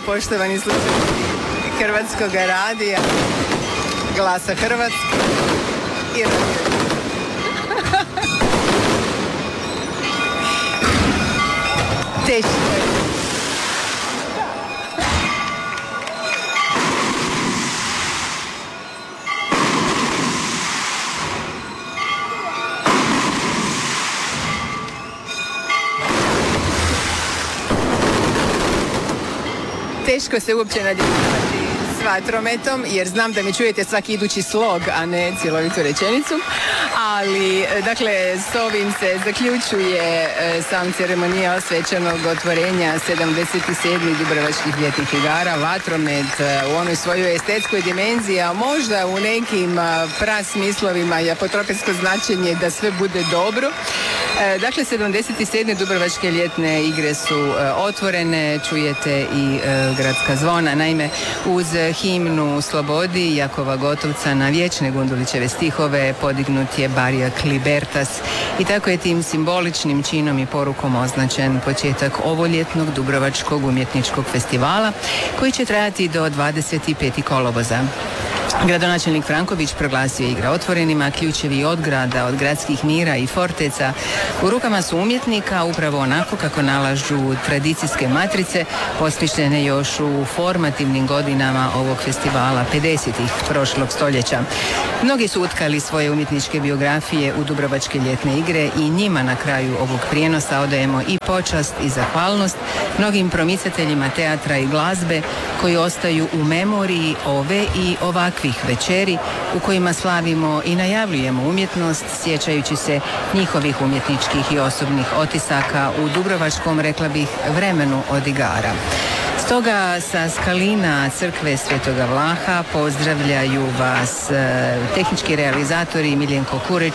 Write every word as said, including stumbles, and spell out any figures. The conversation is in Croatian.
poštovani slušatelji Hrvatskog radija, Glasa Hrvatske i Radio. Teško je. Teško se uopće nadjeljavati s vatrometom, jer znam da mi čujete svaki idući slog, a ne cjelovitu rečenicu. Ali, dakle, s ovim se zaključuje sam ceremonijal svečanog otvorenja sedamdeset sedmih Dubrovačkih ljetnih igara. Vatromet u onoj svojoj estetskoj dimenziji, a možda u nekim prasmislovima i apotropetsko značenje da sve bude dobro. Dakle, sedamdeset sedme Dubrovačke ljetne igre su otvorene, čujete i gradska zvona. Naime, uz himnu Slobodi Jakova Gotovca na vječne Gundulićeve stihove podignut je Barjak Libertas i tako je tim simboličnim činom i porukom označen početak ovoljetnog Dubrovačkog umjetničkog festivala koji će trajati do dvadeset petog kolovoza. Gradonačelnik Franković proglasio je igre otvorenima, ključevi od grada, od gradskih mira i forteca u rukama su umjetnika, upravo onako kako nalažu tradicijske matrice posmišljene još u formativnim godinama ovog festivala pedesetih prošlog stoljeća. Mnogi su utkali svoje umjetničke biografije u Dubrovačke ljetne igre i njima na kraju ovog prijenosa odajemo i počast i zahvalnost mnogim promicateljima teatra i glazbe koji ostaju u memoriji ove i ovakvih večeri u kojima slavimo i najavljujemo umjetnost sjećajući se njihovih umjetničkih i osobnih otisaka u dubrovačkom, rekla bih, vremenu od igara. Stoga sa skalina crkve Svetoga Vlaha pozdravljaju vas e, tehnički realizatori Miljenko Kureć